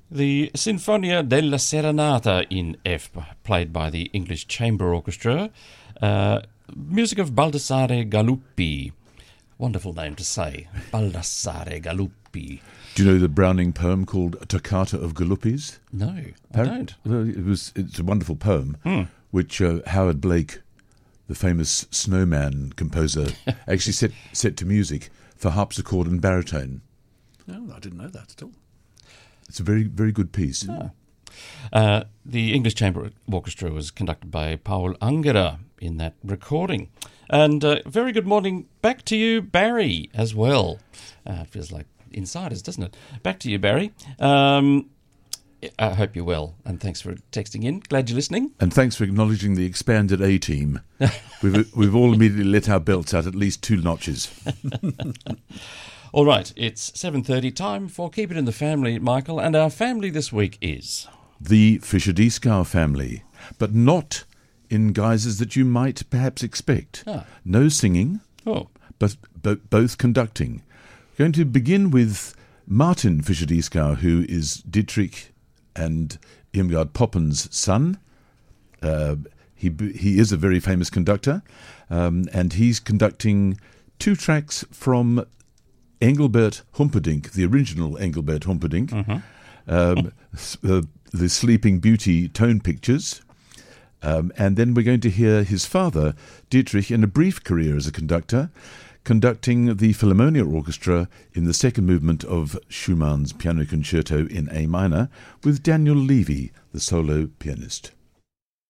The Sinfonia della Serenata in F, played by the English Chamber Orchestra. Music of Baldassare Galuppi. Wonderful name to say, Baldassare Galuppi. Do you know the Browning poem called Toccata of Galuppi's? No, I don't. Well, it's a wonderful poem, which Howard Blake, the famous snowman composer, actually set to music for harpsichord and baritone. No, I didn't know that at all. It's a very, very good piece. The English Chamber Orchestra was conducted by Paul Angerer in that recording. And very good morning back to you, Barry, as well. Feels like insiders, doesn't it? Back to you, Barry. I hope you're well, and thanks for texting in. Glad you're listening. And thanks for acknowledging the expanded A-team. We've all immediately let our belts out at least 2 notches. All right, it's 7:30, time for Keep It in the Family, Michael, and our family this week is... The Fischer-Dieskau family, but not in guises that you might perhaps expect. No singing, but both conducting. We're going to begin with Martin Fischer-Dieskau, who is Dietrich and Irmgard Poppen's son. He is a very famous conductor, and he's conducting 2 tracks from Engelbert Humperdinck, the original Engelbert Humperdinck, the Sleeping Beauty tone pictures. And then we're going to hear his father, Dietrich, in a brief career as a conductor, conducting the Philharmonia Orchestra in the second movement of Schumann's Piano Concerto in A minor with Daniel Levy, the solo pianist.